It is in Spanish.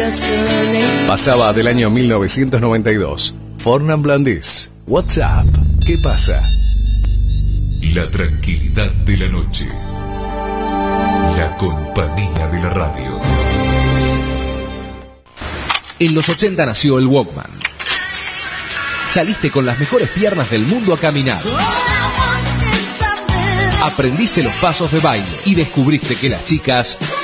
Pasaba del año 1992. Fornan Blandis. WhatsApp. ¿Qué pasa? La tranquilidad de la noche. La compañía de la radio. En los 80 nació el Walkman. Saliste con las mejores piernas del mundo a caminar. Aprendiste los pasos de baile y descubriste que las chicas